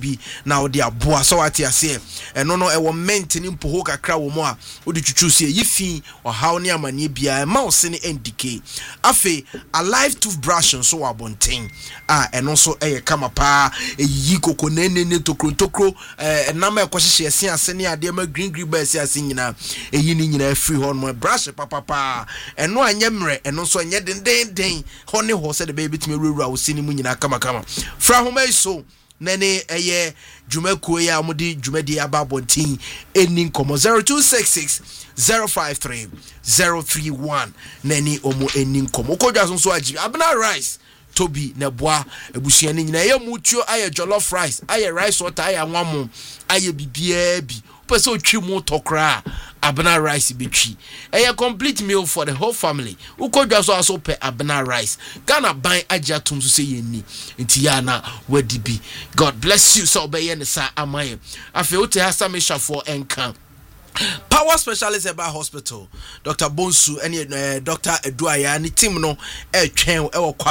bi na wo de aboa so wate ase eno no e wo maintain mpoho kakra wo mo a wo de twutwu se yifi ohaw ne amane bia ma wo se ne ndike afi alive toothbrush so wa bonten eno so eye kama pa eyi koko ne tokro enam e kwohye ase ase ne ade ma green ba ase ase nyina eyi ni nyina free hon mo brush papa eno anye mre eno so anye den hone ho se de baby timi rura wo sini mu nyina kama fra homa so nene eye dwumakuo ya amudi dwumadi ababontin eni nkomo 0266 053 031 nene omo eni nkomo kodwa so agi abna rice tobi neboa ebusua ni nyina ye mutuo aye jollof rice aye rice water aye anwamo aye bibia bi pese otwi mu tokra abna rice betwi a complete meal for the whole family ukodwa so aso pe abna rice Ghana ban agya tum so say yenni nti ya na wadi bi. God bless you so be ye ne sa amaye afi wote hasa mesha for enka Power Specialist Eba Hospital Dr. Bonsu and Dr. Eduaya ni team no twen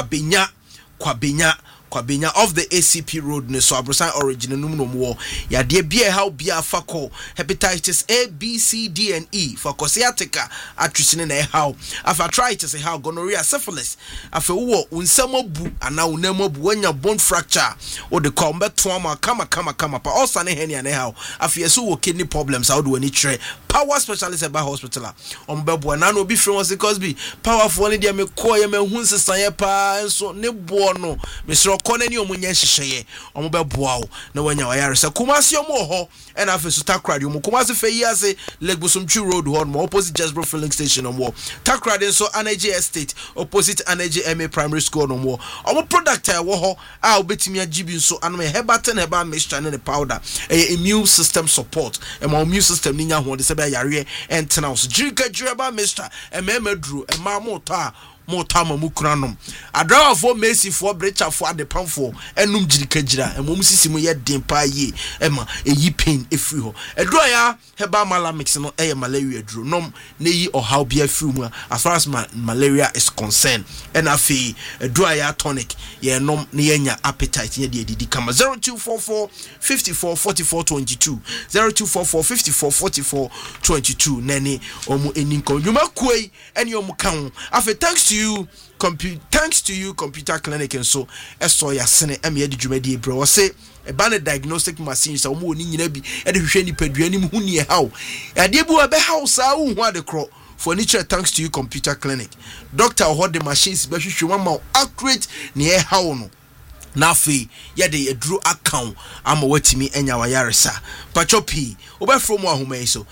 Kwabenya of the ACP road ne so abrosan original no mo ya de bia how bia fako hepatitis A B C D and E for sciatica atrisine na how arthritis how gonorrhea syphilis afa wo unsamo bu ana unamo bu anya bone fracture o de call beto am kama pa also ne henia na how afa yeso wo kidney problems how do any tre Power Specialist Eba Hospital ombebo na no bi free was because be powerful ne dia me call ye me hu nsesan ye pa so ne bo no me konani omunye hyehyeye omobeboa wo na wanya wayaresa Kumasi omo ho and afesu takrade omo Kumasi feyi ase Legbosomtwi road ho no opposite Jasbro filling station omo takrade so Energy Estate opposite Energy MA primary school omo product wo ho a obetimi agibi so anu hebaten heba mixture ne powder immune system support immune system ninya ho de se be yare entena so jirika jireba mixture ememedru emamota motama mukranom adrawa fo Messi fo brecha fo adepan fo enum jirikajira emom sisimu ye dempa ye ema eyi pain efri ho edro ya heba mala mix no malaria dro nom na yi ohaw bia fri mu as far as malaria is concerned and afi edro ya tonic ye nom na yenya appetite ye de didi kama 0244 54 44 22 0244 54 44 22 nene omu eninko yuma kuei eni omu kan afi thanks to you computer clinic and so eso ya sene em ye dwumadi bro wo say e ba ne diagnostic machine so mo oni nyina bi e de hwehwe ni paduani mu hu ni e haw ade bu e be haw sa hu ade kro for nature thanks to you computer clinic doctor hold the machines be hwehwe ma accurate ni e haw no na fe ye de eduru account ama watimi enya wayaresa pachopi obefro mu ahoma so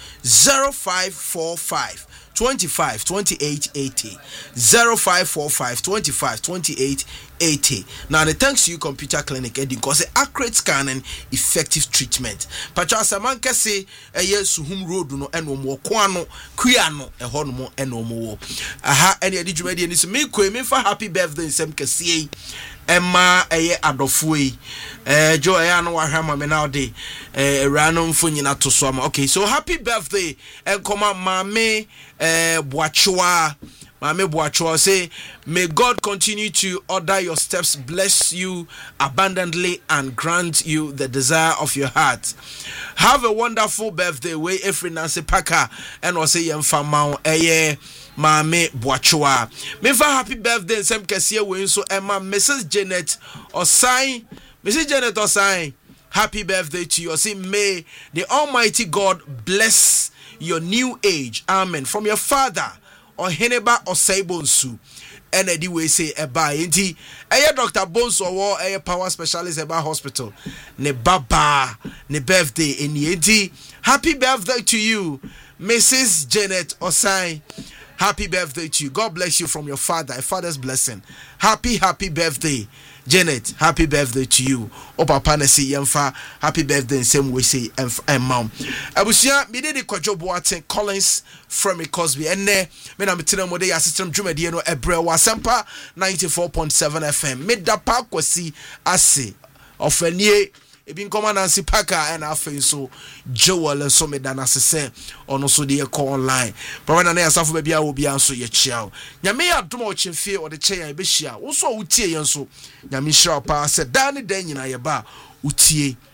0545 25 28 80 0545 25 28 80. Now the thanks to you computer clinic and because accurate scanning effective treatment pacha samanka say suhum road no eno mo kwano kuano eho no mo eno mo aha ene adi dwumadi ni so me ko me fa happy birthday nsem kase Emma adofui jo no wahama me now de rano mfo nyina to so ama. Okay, so happy birthday enkoma mame Boachua say may God continue to order your steps, bless you abundantly and grant you the desire of your heart. Have a wonderful birthday way every Nancy Parker and also yemfa Mame Boachua. Me for happy birthday sem kese we so Emma Mrs. Janet Osai. Happy birthday to you. Say may the Almighty God bless your new age. Amen. From your father Oheneba Osai Bonsu. And the way say eba inti Dr. Bonsu or Power Specialist Eba Hospital. Ne baba ne birthday in inti. Happy birthday to you, Mrs. Janet Osai. Happy birthday to you. God bless you from your father, a father's blessing. Happy birthday, Janet. Happy birthday to you. O papa na say yemfa happy birthday in same way say mom. Abusia me dey Kwadwo Boateng Collins from Cosby and me na metena mo dey assistant dwumadi no ebre wasempa 94.7 FM. Me da pa kwasi ase ofanie ebi nkoma Nancy Parker and afen so Joel so me dana sese ono so de call online brother na yasafo ba bia obi anso ye chia nyame ya dom o chemfie o de chia e be hia wo so wutie yen so nyame hira pa se dan ne dan nyina ye ba utie